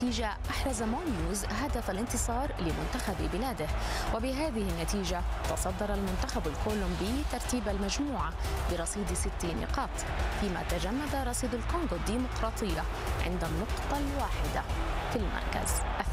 نتيجة أحرز مونيوز هدف الانتصار لمنتخب بلاده، وبهذه النتيجة تصدر المنتخب الكولومبي ترتيب المجموعة برصيد 60 نقاط، فيما تجمد رصيد الكونغو الديمقراطية عند النقطة الواحدة في المركز الثاني.